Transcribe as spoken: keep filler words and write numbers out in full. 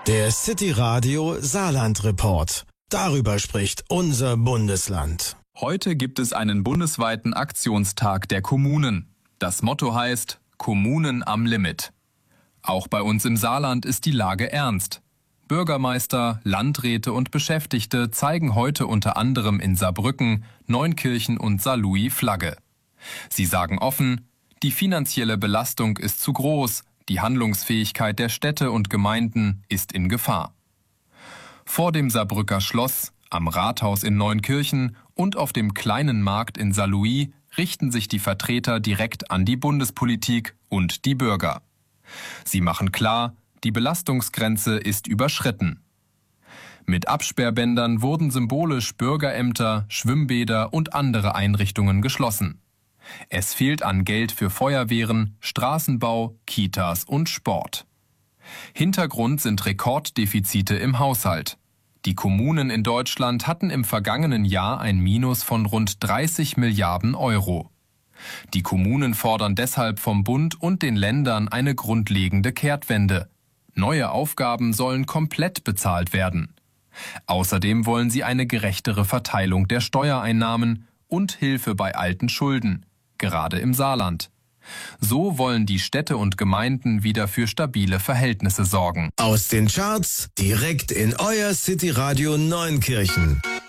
Der City Radio Saarland Report. Darüber spricht unser Bundesland. Heute gibt es einen bundesweiten Aktionstag der Kommunen. Das Motto heißt Kommunen am Limit. Auch bei uns im Saarland ist die Lage ernst. Bürgermeister, Landräte und Beschäftigte zeigen heute unter anderem in Saarbrücken, Neunkirchen und Saarlouis Flagge. Sie sagen offen, die finanzielle Belastung ist zu groß, die Handlungsfähigkeit der Städte und Gemeinden ist in Gefahr. Vor dem Saarbrücker Schloss, am Rathaus in Neunkirchen und auf dem kleinen Markt in Saarlouis richten sich die Vertreter direkt an die Bundespolitik und die Bürger. Sie machen klar, die Belastungsgrenze ist überschritten. Mit Absperrbändern wurden symbolisch Bürgerämter, Schwimmbäder und andere Einrichtungen geschlossen. Es fehlt an Geld für Feuerwehren, Straßenbau, Kitas und Sport. Hintergrund sind Rekorddefizite im Haushalt. Die Kommunen in Deutschland hatten im vergangenen Jahr ein Minus von rund dreißig Milliarden Euro. Die Kommunen fordern deshalb vom Bund und den Ländern eine grundlegende Kehrtwende. Neue Aufgaben sollen komplett bezahlt werden. Außerdem wollen sie eine gerechtere Verteilung der Steuereinnahmen und Hilfe bei alten Schulden, gerade im Saarland. So wollen die Städte und Gemeinden wieder für stabile Verhältnisse sorgen. Aus den Charts direkt in euer City Radio Neunkirchen.